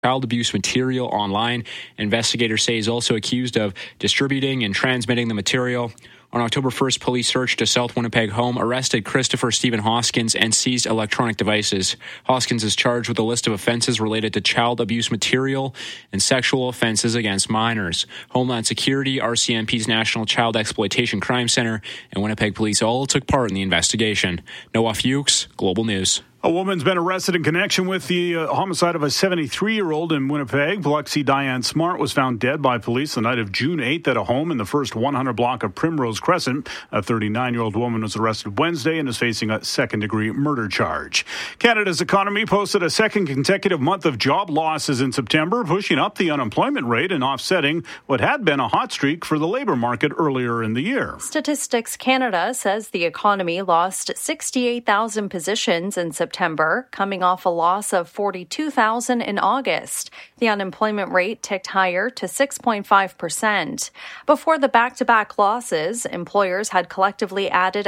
child abuse material online. Investigators say he's also accused of distributing and transmitting the material. On October 1st, police searched a South Winnipeg home, arrested Christopher Stephen Hoskins, and seized electronic devices. Hoskins is charged with a list of offenses related to child abuse material and sexual offenses against minors. Homeland Security, RCMP's National Child Exploitation Crime Center, and Winnipeg Police all took part in the investigation. Noah Fuchs, Global News. A woman's been arrested in connection with the homicide of a 73-year-old in Winnipeg. Biloxi Diane Smart was found dead by police the night of June 8th at a home in the first 100 block of Primrose Crescent. A 39-year-old woman was arrested Wednesday and is facing a second-degree murder charge. Canada's economy posted a second consecutive month of job losses in September, pushing up the unemployment rate and offsetting what had been a hot streak for the labor market earlier in the year. Statistics Canada says the economy lost 68,000 positions in September, coming off a loss of 42,000 in August. The unemployment rate ticked higher to 6.5%. Before the back-to-back losses, employers had collectively added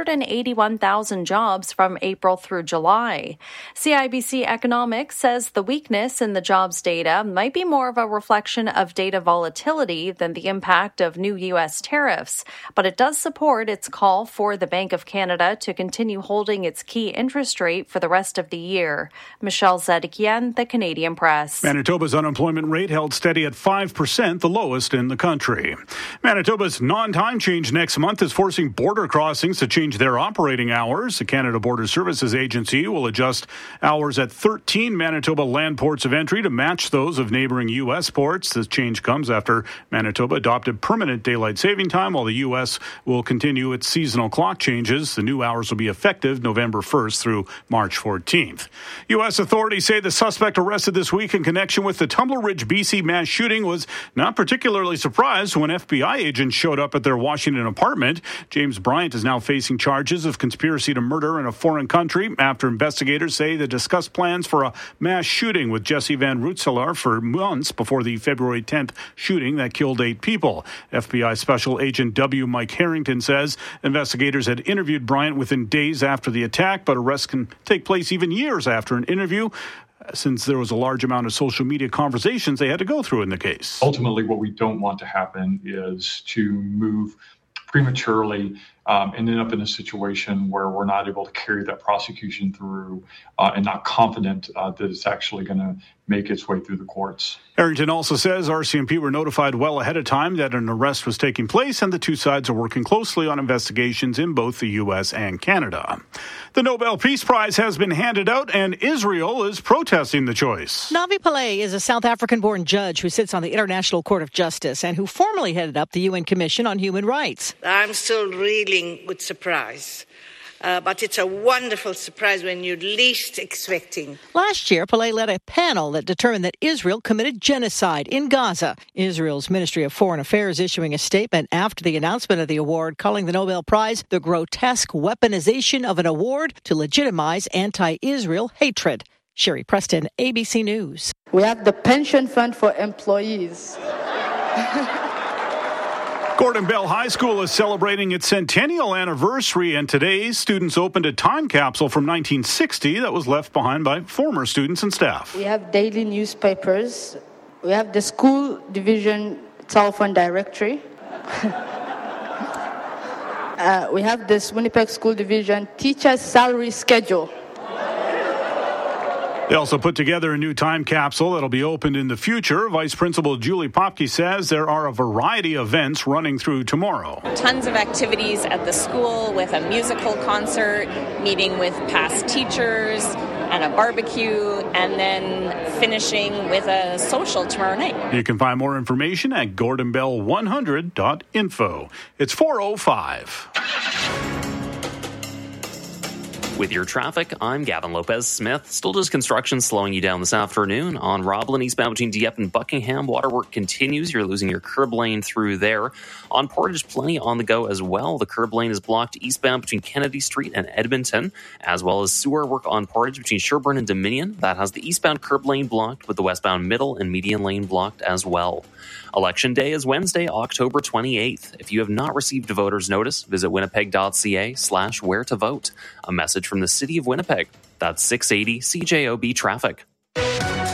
181,000 jobs from April through July. CIBC Economics says the weakness in the jobs data might be more of a reflection of data volatility than the impact of new U.S. tariffs, but it does support its call for the Bank of Canada to continue holding its key interest rate for the rest of the year. Michelle Zedekian, The Canadian Press. Manitoba's unemployment rate held steady at 5%, the lowest in the country. Manitoba's non-time change next month is forcing border crossings to change their operating hours. The Canada Border Services Agency will adjust hours at 13 Manitoba land ports of entry to match those of neighboring U.S. ports. This change comes after Manitoba adopted permanent daylight saving time, while the U.S. will continue its seasonal clock changes. The new hours will be effective November 1st through March 14th. U.S. authorities say the suspect arrested this week in connection with the Tumbler Ridge, BC mass shooting was not particularly surprised when FBI agents showed up at their Washington apartment. James Bryant is now facing charges of conspiracy to murder in a foreign country after investigators say they discussed plans for a mass shooting with Jesse Van Rootselaar for months before the February 10th shooting that killed 8 people. FBI Special Agent W. Mike Harrington says investigators had interviewed Bryant within days after the attack, but arrests can take place even years after an interview, since there was a large amount of social media conversations they had to go through in the case. Ultimately, what we don't want to happen is to move prematurely and end up in a situation where we're not able to carry that prosecution through and not confident that it's actually going to make its way through the courts. Harrington also says RCMP were notified well ahead of time that an arrest was taking place, and the two sides are working closely on investigations in both the U.S. and Canada. The Nobel Peace Prize has been handed out, and Israel is protesting the choice. Navi Pillay is a South African-born judge who sits on the International Court of Justice and who formerly headed up the UN Commission on Human Rights. I'm still reeling with surprise. But it's a wonderful surprise when you're least expecting. Last year, Pillay led a panel that determined that Israel committed genocide in Gaza. Israel's Ministry of Foreign Affairs issuing a statement after the announcement of the award, calling the Nobel Prize the grotesque weaponization of an award to legitimize anti-Israel hatred. Sherry Preston, ABC News. We have the pension fund for employees. Gordon Bell High School is celebrating its centennial anniversary, and today students opened a time capsule from 1960 that was left behind by former students and staff. We have daily newspapers. We have the school division telephone directory. We have this Winnipeg School Division teacher salary schedule. They also put together a new time capsule that'll be opened in the future. Vice Principal Julie Popke says there are a variety of events running through tomorrow. Tons of activities at the school with a musical concert, meeting with past teachers, and a barbecue, and then finishing with a social tomorrow night. You can find more information at gordonbell100.info. It's 4:05. With your traffic, I'm Gavin Lopez-Smith. Still just construction slowing you down this afternoon. On Roblin, eastbound between Dieppe and Buckingham, waterwork continues. You're losing your curb lane through there. On Portage, plenty on the go as well. The curb lane is blocked eastbound between Kennedy Street and Edmonton, as well as sewer work on Portage between Sherbourne and Dominion. That has the eastbound curb lane blocked, with the westbound middle and median lane blocked as well. Election Day is Wednesday, October 28th. If you have not received a voter's notice, visit winnipeg.ca/where to vote. A message from the City of Winnipeg. That's 680 CJOB Traffic.